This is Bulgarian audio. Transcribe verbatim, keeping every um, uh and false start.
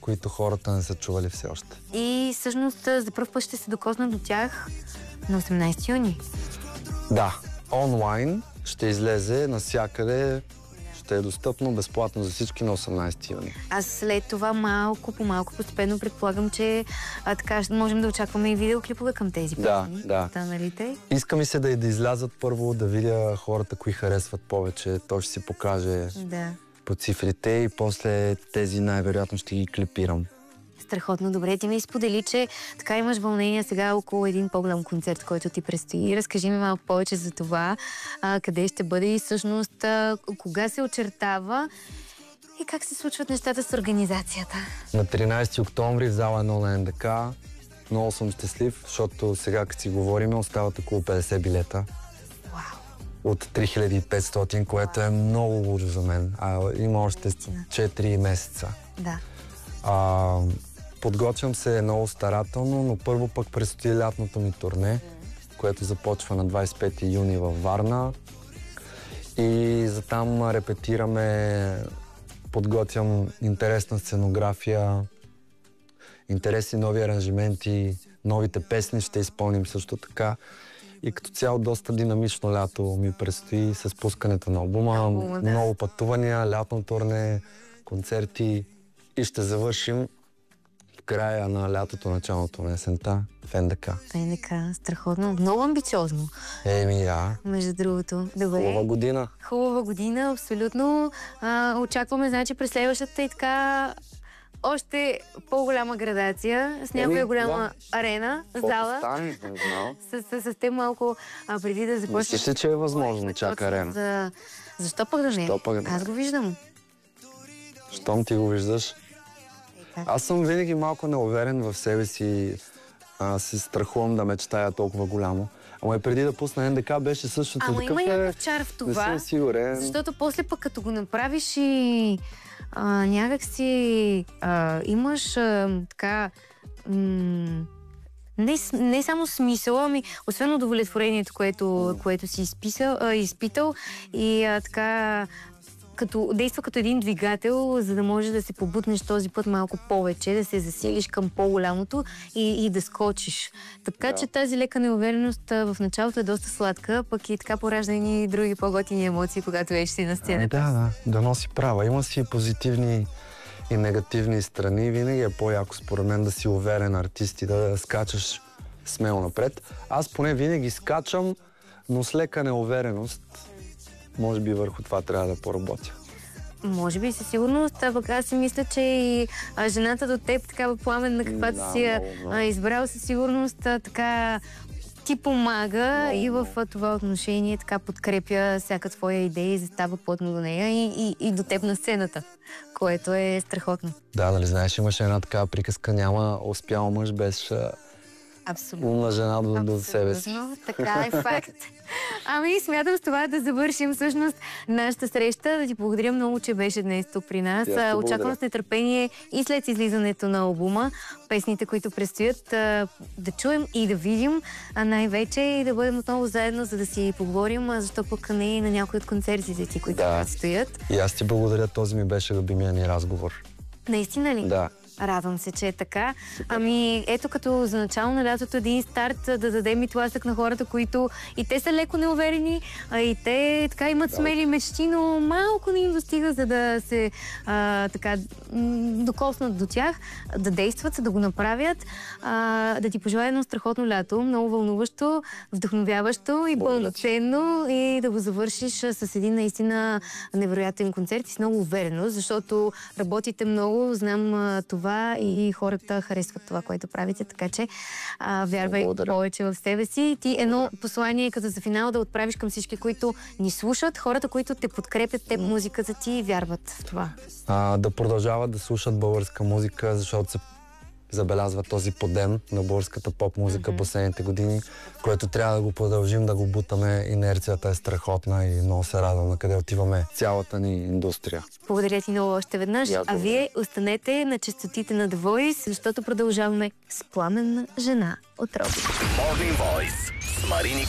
които хората не са чували все още. И всъщност за първ път ще се докосна до тях на осемнайсети юни. Да, онлайн ще излезе навсякъде, ще е достъпно безплатно за всички на осемнайсети юни. А след това малко по малко постепенно предполагам, че а, така можем да очакваме и видеоклипове към тези Да, песни. да. Останалите. Иска ми се да, да излязат първо, да видя хората, кои харесват повече. Той ще си покаже Да. по цифрите и после тези най-вероятно ще ги клипирам. Страхотно добре. Ти ми сподели, че така имаш вълнение сега около един по-голям концерт, който ти предстои. Разкажи ми малко повече за това, а, къде ще бъде и всъщност а, кога се очертава и как се случват нещата с организацията. На тринайсети октомври в зала едно на Ен Де Ка. Много съм щастлив, защото сега, като си говорим, остават около петдесет билета. Вау! От три хиляди и петстотин, което е много лудо за мен. А, има още четири месеца. Да. А, подготвям се много старателно, но първо пък предстои лятното ми турне, което започва на двайсет и пети юни във Варна. И за там репетираме, подготвям интересна сценография, интересни нови аранжименти, новите песни ще изпълним също така. И като цяло доста динамично лято ми предстои с пускането на албума, албума да. много пътувания, лятно турне, концерти и ще завършим в края на лятото, началото на есента в Ен Де Ка. В Ен Де Ка, страхотно. Много амбициозно. Еми, да. Между другото. Добре. Хубава година. Хубава година, абсолютно. А, очакваме, значи, през следващата и така още по-голяма градация, с някоя Еми, голяма да. арена, зала. Стане, не знам. С, с, с те малко а, преди да започнеш. Мислиш ли, че е възможно, чак арена? За... Защо пък да не? Защо пък да не? Аз го виждам. Щом ти го виждаш? Аз съм винаги малко неуверен в себе си. А, се страхувам да мечтая толкова голямо. Ама и преди да пусна Ен Де Ка беше същото. Ама такъв има е... някакъв чар в това. Не съм сигурен. Защото после пък като го направиш и а, някак си а, имаш а, така... М- не, не само смисъл, ами освен удовлетворението, което, което си изписал, а, изпитал и а, така... Като, действа като един двигател, за да може да се побутнеш този път малко повече, да се засилиш към по-голямото и, и да скочиш. Така Да. че тази лека неувереност а, в началото е доста сладка, пък и така поражда и други по-готини емоции, когато вече си на сцената. Да, да, да носи права. Има си позитивни и негативни страни. Винаги е по-яко според мен да си уверен артист и да скачаш смело напред. Аз поне винаги скачам, но с лека неувереност. Може би върху това трябва да поработя. Може би със сигурност, а пък аз си мисля, че и а, жената до теб, такава пламенна, каквато Да, си я много, а, избрал, със сигурност а, така ти помага много. и в а, това отношение така подкрепя всяка твоя идея и застава плътно до нея и, и, и до теб на сцената, което е страхотно. Да, нали знаеш, имаше една такава приказка, няма успял мъж без а, Абсолютно. умна жена до, до себе си. Абсолютно, така е факт. Ами смятам с това да завършим всъщност нашата среща. Да ти благодаря много, че беше днес тук при нас. Очаквам с нетърпение и след излизането на албума песните, които предстоят, да чуем и да видим, а най-вече и да бъдем отново заедно, за да си поговорим, защо пък не и на някои от концертите ти, които Да. предстоят. И аз ти благодаря, този ми беше любимия ни разговор. Наистина ли? Да. Радвам се, че е така. Ами, ето като за начало на лятото един старт да дадем и тласък на хората, които и те са леко неуверени, а и те така имат смели мечти, но малко не им достига, за да се а, така м- докоснат до тях, да действат, да го направят. А, да ти пожелая едно страхотно лято, много вълнуващо, вдъхновяващо и пълноценно и да го завършиш с един наистина невероятен концерт и с много увереност, защото работите много, знам а, това и хората харесват това, което правите, така че а, вярвай Благодаря. повече в себе си. Ти едно послание като за финал да отправиш към всички, които ни слушат, хората, които те подкрепят, те музиката ти и вярват в това. А, да продължават да слушат българска музика, защото се забелязва този подем на българската поп-музика mm-hmm. последните години, което трябва да го продължим, да го бутаме. Инерцията е страхотна и много се радвам на къде отиваме цялата ни индустрия. Благодаря ти много още веднъж. А вие останете на честотите на The Voice, защото продължаваме с пламенна жена от Роби. Morning Voice с Марини